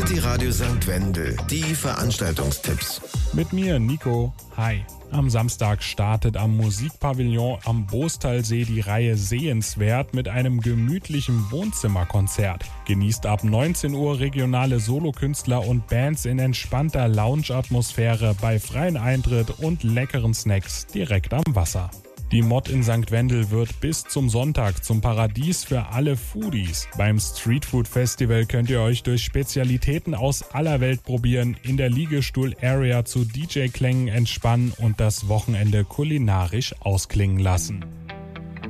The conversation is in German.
City Radio St. Wendel, die Veranstaltungstipps. Mit mir, Nico. Hi. Am Samstag startet am Musikpavillon am Bostalsee die Reihe Sehenswert mit einem gemütlichen Wohnzimmerkonzert. Genießt ab 19 Uhr regionale Solokünstler und Bands in entspannter Lounge-Atmosphäre bei freiem Eintritt und leckeren Snacks direkt am Wasser. Die Mod in St. Wendel wird bis zum Sonntag zum Paradies für alle Foodies. Beim Streetfood Festival könnt ihr euch durch Spezialitäten aus aller Welt probieren, in der Liegestuhl-Area zu DJ-Klängen entspannen und das Wochenende kulinarisch ausklingen lassen.